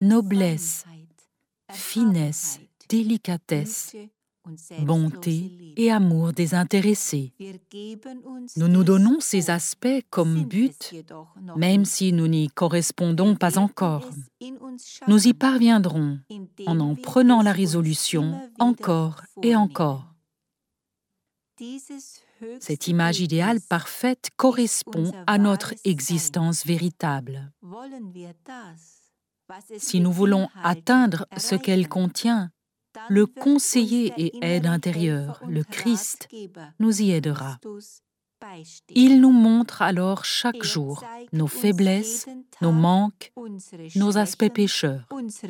noblesse, finesse, délicatesse, bonté et amour désintéressé. Nous nous donnons ces aspects comme but, même si nous n'y correspondons pas encore. Nous y parviendrons en prenant la résolution encore et encore. Cette image idéale parfaite correspond à notre existence véritable. Si nous voulons atteindre ce qu'elle contient, le conseiller et aide intérieur, le Christ, nous y aidera. Il nous montre alors chaque jour nos faiblesses, nos manques, nos aspects pécheurs.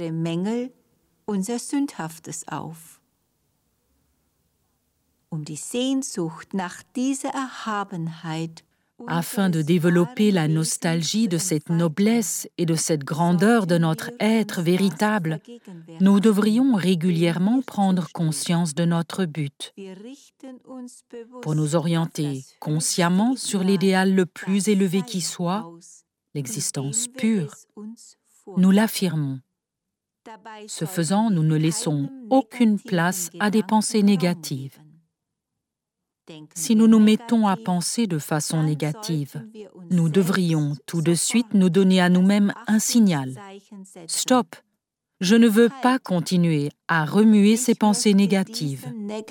Afin de développer la nostalgie de cette noblesse et de cette grandeur de notre être véritable, nous devrions régulièrement prendre conscience de notre but. Pour nous orienter consciemment sur l'idéal le plus élevé qui soit, l'existence pure, nous l'affirmons. Ce faisant, nous ne laissons aucune place à des pensées négatives. Si nous nous mettons à penser de façon négative, nous devrions tout de suite nous donner à nous-mêmes un signal. Stop! Je ne veux pas continuer à remuer ces pensées négatives.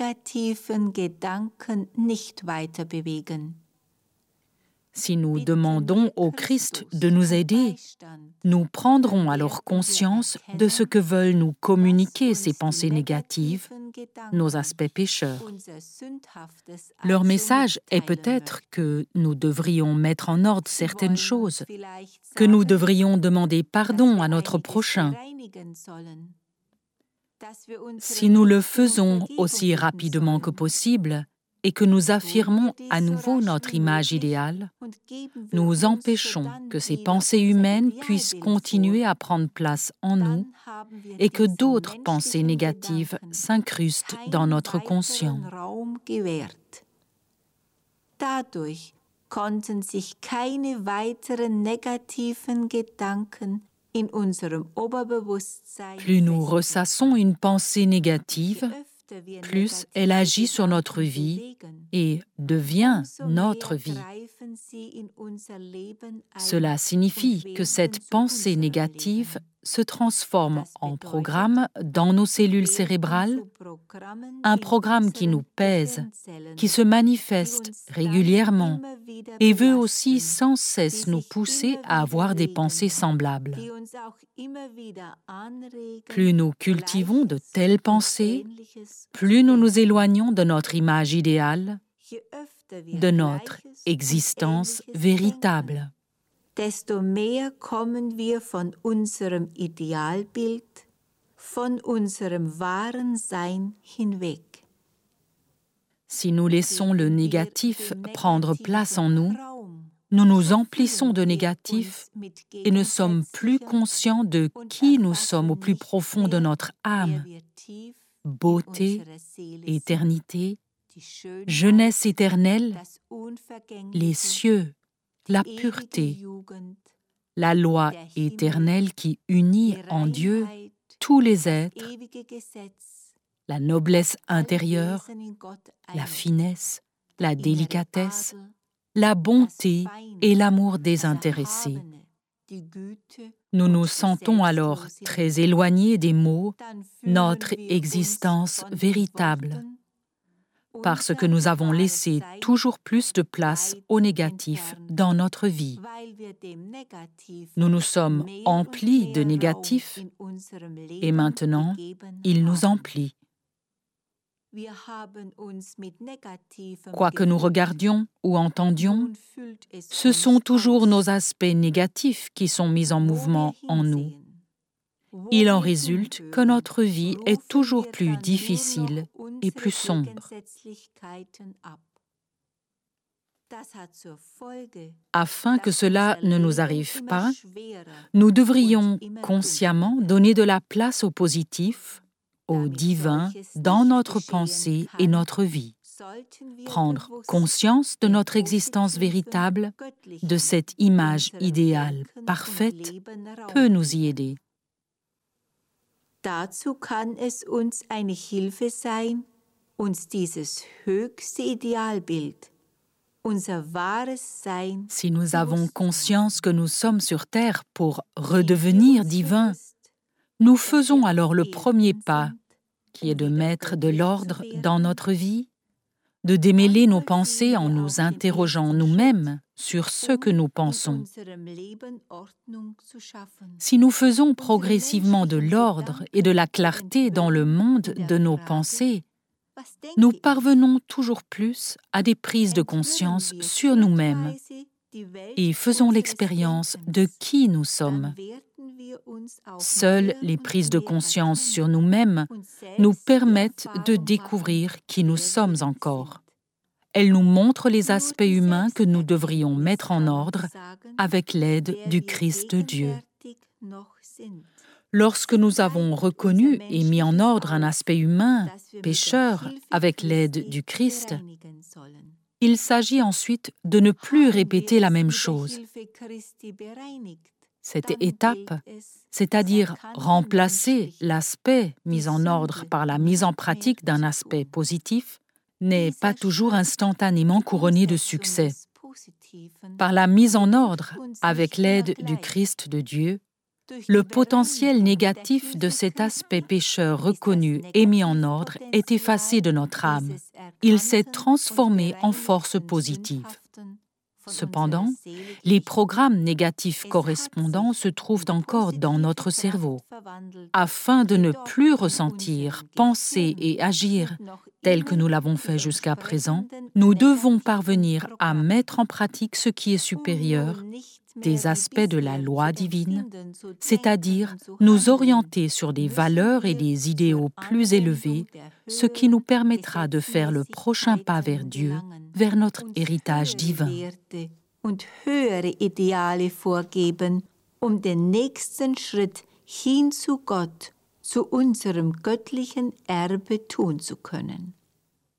Si nous demandons au Christ de nous aider, nous prendrons alors conscience de ce que veulent nous communiquer ces pensées négatives, nos aspects pécheurs. Leur message est peut-être que nous devrions mettre en ordre certaines choses, que nous devrions demander pardon à notre prochain. Si nous le faisons aussi rapidement que possible, et que nous affirmons à nouveau notre image idéale, nous empêchons que ces pensées humaines puissent continuer à prendre place en nous et que d'autres pensées négatives s'incrustent dans notre conscient. Dadurch konnten sich keine weiteren negativen Gedanken in unserem Oberbewusstsein. Plus nous ressassons une pensée négative, plus elle agit sur notre vie et devient notre vie. Cela signifie que cette pensée négative se transforme en programme dans nos cellules cérébrales, un programme qui nous pèse, qui se manifeste régulièrement et veut aussi sans cesse nous pousser à avoir des pensées semblables. Plus nous cultivons de telles pensées, plus nous nous éloignons de notre image idéale, de notre existence véritable. Desto mehr kommen wir von unserem Idealbild, von unserem wahren Sein hinweg. Si nous laissons le négatif prendre place en nous, nous nous emplissons de négatif et ne sommes plus conscients de qui nous sommes au plus profond de notre âme. Beauté, éternité, jeunesse éternelle, les cieux, la pureté, la loi éternelle qui unit en Dieu tous les êtres, la noblesse intérieure, la finesse, la délicatesse, la bonté et l'amour désintéressé. Nous nous sentons alors très éloignés des mots « notre existence véritable », parce que nous avons laissé toujours plus de place au négatif dans notre vie. Nous nous sommes emplis de négatifs et maintenant, il nous emplit. Quoi que nous regardions ou entendions, ce sont toujours nos aspects négatifs qui sont mis en mouvement en nous. Il en résulte que notre vie est toujours plus difficile et plus sombre. Afin que cela ne nous arrive pas, nous devrions consciemment donner de la place au positif, au divin, dans notre pensée et notre vie. Prendre conscience de notre existence véritable, de cette image idéale parfaite, peut nous y aider. Dazu kann es uns eine Hilfe sein, uns dieses höchste Idealbild, unser wahres Sein, Si nous avons conscience que nous sommes sur terre pour redevenir divins, nous faisons alors le premier pas, qui est de mettre de l'ordre dans notre vie, de démêler nos pensées en nous interrogeant nous-mêmes sur ce que nous pensons. Si nous faisons progressivement de l'ordre et de la clarté dans le monde de nos pensées, nous parvenons toujours plus à des prises de conscience sur nous-mêmes et faisons l'expérience de qui nous sommes. Seules les prises de conscience sur nous-mêmes nous permettent de découvrir qui nous sommes encore. Elles nous montrent les aspects humains que nous devrions mettre en ordre avec l'aide du Christ de Dieu. Lorsque nous avons reconnu et mis en ordre un aspect humain, pécheur, avec l'aide du Christ, il s'agit ensuite de ne plus répéter la même chose. Cette étape, c'est-à-dire remplacer l'aspect mis en ordre par la mise en pratique d'un aspect positif, n'est pas toujours instantanément couronnée de succès. Par la mise en ordre, avec l'aide du Christ de Dieu, le potentiel négatif de cet aspect pécheur reconnu et mis en ordre est effacé de notre âme. Il s'est transformé en force positive. Cependant, les programmes négatifs correspondants se trouvent encore dans notre cerveau. Afin de ne plus ressentir, penser et agir tel que nous l'avons fait jusqu'à présent, nous devons parvenir à mettre en pratique ce qui est supérieur, des aspects de la loi divine, c'est-à-dire nous orienter sur des valeurs et des idéaux plus élevés, ce qui nous permettra de faire le prochain pas vers Dieu, vers notre héritage divin. Und höhere Ideale vorgeben, den nächsten Schritt hin zu Gott, zu unserem göttlichen Erbe tun zu können.